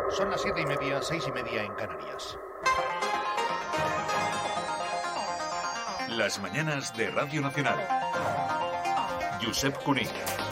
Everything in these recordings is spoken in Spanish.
Son las 7:30, 6:30 en Canarias. Las mañanas de Radio Nacional. Josep Cuní.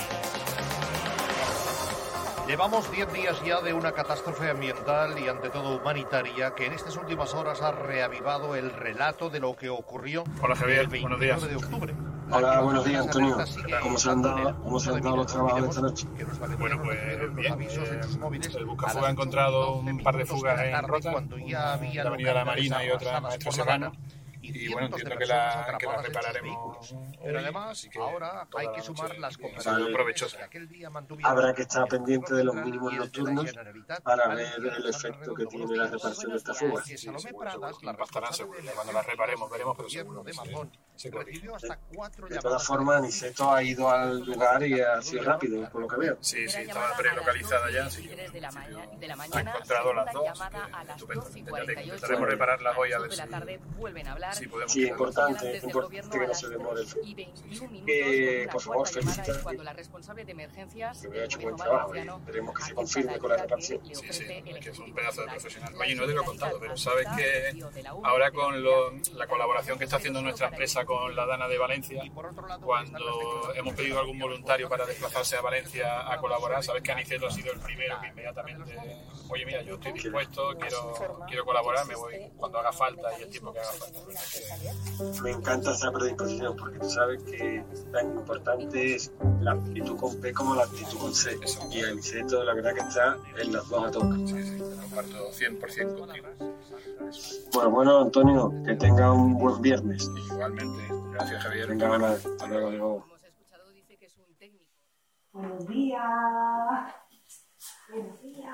Llevamos 10 días ya de una catástrofe ambiental y ante todo humanitaria que en estas últimas horas ha reavivado el relato de lo que ocurrió. Hola Javier, el 29 buenos días. de octubre. Hola, buenos días Antonio. ¿Cómo se han dado los trabajos esta noche? Bueno, pues bien. El Buscafuga ha encontrado un par de fugas en Rota, la Avenida La Marina y otra en Maestro Serrano. Y bueno, entiendo que la repararemos. Pero además, ahora hay que sumar las cosas. Habrá que estar pendiente de los mínimos nocturnos para ver el efecto que tiene la reparación de esta fuga. Bastarán seguro. Cuando la reparemos, veremos, pero seguro se corrige. De todas formas, Niceto ha ido al lugar y ha sido rápido, por lo que veo. Sí, estaba prelocalizada ya, así que ha encontrado las dos. Estupendo. Intentaremos repararlas hoy a ver si podemos. Sí, importante que no se demore el fin. Por favor, felicita. Que ha hecho buen trabajo y esperemos que se confirme con la reparación. Sí, que es un pedazo de profesional. Oye, no te lo he contado, pero sabes que ahora con la colaboración que está haciendo nuestra empresa con la Dana de Valencia, cuando hemos pedido a algún voluntario para desplazarse a Valencia a colaborar, sabes que Aniceto ha sido el primero que inmediatamente, oye, mira, yo estoy dispuesto, quiero colaborar, me voy cuando haga falta y el tiempo que haga falta. Me encanta esa predisposición porque tú sabes que tan importante es la actitud con P como la actitud con C. Y Aniceto, la verdad que está en las dos a tope. Sí, lo comparto 100% contigo. Bueno, Antonio, que tenga un buen viernes. Igualmente. Gracias, Javier. Venga, hasta luego. Buenos días.